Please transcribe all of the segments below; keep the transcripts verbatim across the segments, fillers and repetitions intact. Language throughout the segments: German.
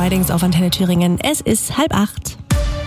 Ridings auf Antenne Thüringen. Es ist halb acht.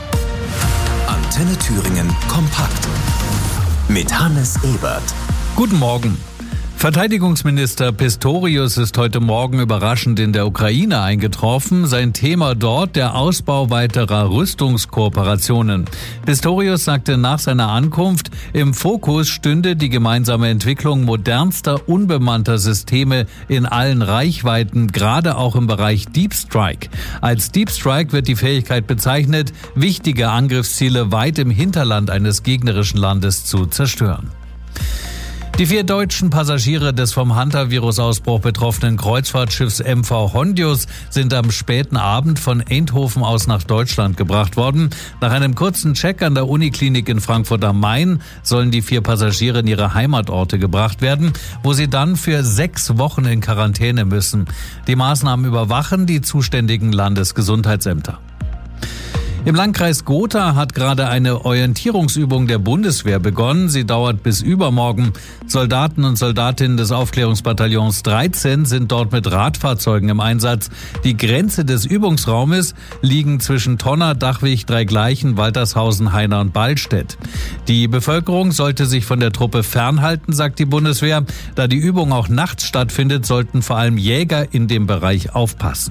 Antenne Thüringen kompakt mit Hannes Ebert. Guten Morgen. Verteidigungsminister Pistorius ist heute Morgen überraschend in der Ukraine eingetroffen. Sein Thema dort der Ausbau weiterer Rüstungskooperationen. Pistorius sagte nach seiner Ankunft, im Fokus stünde die gemeinsame Entwicklung modernster, unbemannter Systeme in allen Reichweiten, gerade auch im Bereich Deep Strike. Als Deep Strike wird die Fähigkeit bezeichnet, wichtige Angriffsziele weit im Hinterland eines gegnerischen Landes zu zerstören. Die vier deutschen Passagiere des vom Hantavirus-Ausbruch betroffenen Kreuzfahrtschiffs M V Hondius sind am späten Abend von Eindhoven aus nach Deutschland gebracht worden. Nach einem kurzen Check an der Uniklinik in Frankfurt am Main sollen die vier Passagiere in ihre Heimatorte gebracht werden, wo sie dann für sechs Wochen in Quarantäne müssen. Die Maßnahmen überwachen die zuständigen Landesgesundheitsämter. Im Landkreis Gotha hat gerade eine Orientierungsübung der Bundeswehr begonnen. Sie dauert bis übermorgen. Soldaten und Soldatinnen des Aufklärungsbataillons dreizehn sind dort mit Radfahrzeugen im Einsatz. Die Grenze des Übungsraumes liegen zwischen Tonner, Dachwig, Dreigleichen, Waltershausen, Heiner und Ballstedt. Die Bevölkerung sollte sich von der Truppe fernhalten, sagt die Bundeswehr. Da die Übung auch nachts stattfindet, sollten vor allem Jäger in dem Bereich aufpassen.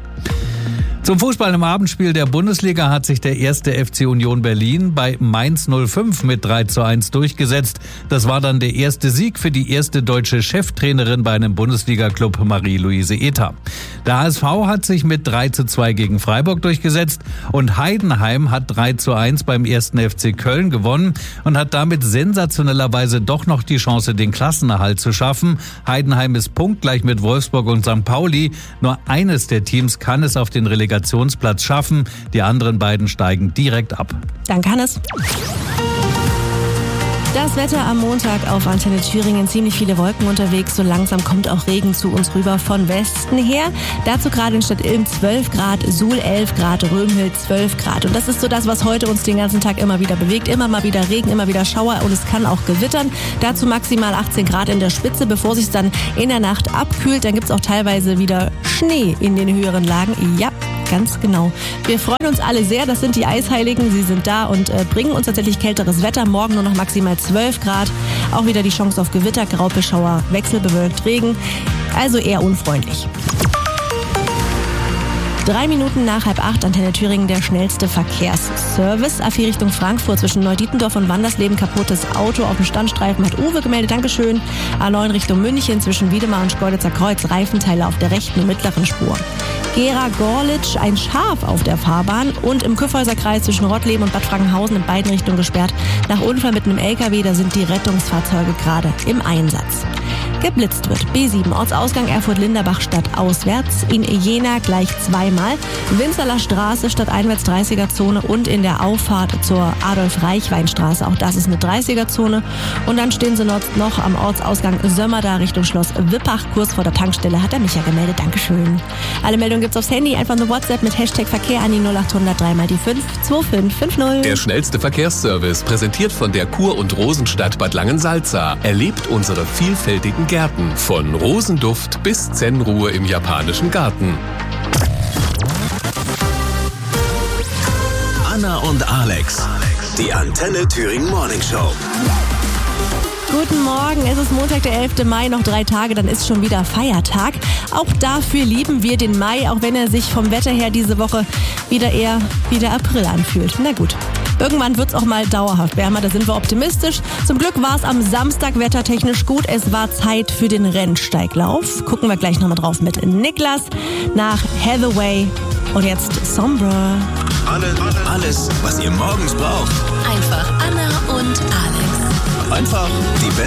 Zum Fußball im Abendspiel der Bundesliga hat sich der erste F C Union Berlin bei Mainz null fünf mit drei zu eins durchgesetzt. Das war dann der erste Sieg für die erste deutsche Cheftrainerin bei einem Bundesliga-Club, Marie-Louise Ether. Der H S V hat sich mit drei zu zwei gegen Freiburg durchgesetzt und Heidenheim hat drei zu eins beim ersten F C Köln gewonnen und hat damit sensationellerweise doch noch die Chance, den Klassenerhalt zu schaffen. Heidenheim ist punktgleich mit Wolfsburg und Sankt Pauli. Nur eines der Teams kann es auf den Relegationsplatz schaffen. Die anderen beiden steigen direkt ab. Danke, Hannes. Das Wetter am Montag auf Antenne Thüringen, ziemlich viele Wolken unterwegs. So langsam kommt auch Regen zu uns rüber von Westen her. Dazu gerade in Stadt Ilm zwölf Grad, Suhl elf Grad, Römhild zwölf Grad. Und das ist so das, was heute uns den ganzen Tag immer wieder bewegt. Immer mal wieder Regen, immer wieder Schauer und es kann auch gewittern. Dazu maximal achtzehn Grad in der Spitze, bevor sich dann in der Nacht abkühlt. Dann gibt es auch teilweise wieder Schnee in den höheren Lagen. Ja, ganz genau. Wir freuen uns alle sehr. Das sind die Eisheiligen. Sie sind da und äh, bringen uns tatsächlich kälteres Wetter. Morgen nur noch maximal zwölf Grad. Auch wieder die Chance auf Gewitter, Graupelschauer, wechselbewölkt Regen. Also eher unfreundlich. Drei Minuten nach halb acht, Antenne Thüringen, der schnellste Verkehrsservice. A vier Richtung Frankfurt zwischen Neudietendorf und Wandersleben, kaputtes Auto auf dem Standstreifen, hat Uwe gemeldet, Dankeschön. A neun Richtung München zwischen Wiedemar und Schkeuditzer Kreuz, Reifenteile auf der rechten und mittleren Spur. Gera-Gorlitz, ein Schaf auf der Fahrbahn und im Kyffhäuser Kreis zwischen Rottleben und Bad Frankenhausen in beiden Richtungen gesperrt. Nach Unfall mit einem L K W, da sind die Rettungsfahrzeuge gerade im Einsatz. Geblitzt wird B sieben, Ortsausgang Erfurt-Linderbach stadtauswärts, in Jena gleich zweimal, Winzerler Straße stadteinwärts dreißiger-Zone und in der Auffahrt zur Adolf-Reichwein-Straße, auch das ist eine dreißiger-Zone. Und dann stehen sie noch am Ortsausgang Sömmerda Richtung Schloss Wippach, kurz vor der Tankstelle, hat der Micha gemeldet, Dankeschön. Alle Meldungen gibt's aufs Handy, einfach eine WhatsApp mit Hashtag Verkehr an die null acht hundert drei mal die fünf zwei fünf fünf null. Der schnellste Verkehrsservice, präsentiert von der Kur- und Rosenstadt Bad Langensalza. Erlebt unsere vielfältigen Gärten, von Rosenduft bis Zen-Ruhe im japanischen Garten. Anna und Alex, die Antenne Thüringen Morning Show. Guten Morgen, es ist Montag, der elfte Mai, noch drei Tage, dann ist schon wieder Feiertag. Auch dafür lieben wir den Mai, auch wenn er sich vom Wetter her diese Woche wieder eher wie der April anfühlt. Na gut. Irgendwann wird's auch mal dauerhaft wärmer, da sind wir optimistisch. Zum Glück war es am Samstag wettertechnisch gut. Es war Zeit für den Rennsteiglauf. Gucken wir gleich nochmal drauf mit Niklas nach Hathaway. Und jetzt Sombra. Alles, alles, was ihr morgens braucht. Einfach Anna und Alex. Einfach die beste